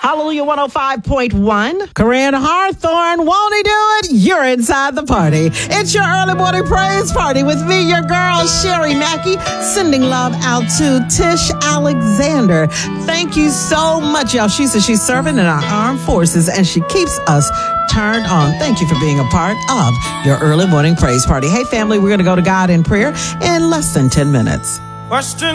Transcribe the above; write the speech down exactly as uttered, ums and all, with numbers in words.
Hallelujah one oh five point one. Corinne Hawthorne, won't he do it? You're inside the party. It's your early morning praise party with me, your girl, Sherry Mackey, sending love out to Tish Alexander. Thank you so much, y'all. She says she's serving in our armed forces and she keeps us turned on. Thank you for being a part of your early morning praise party. Hey, family, we're going to go to God in prayer in less than ten minutes. Question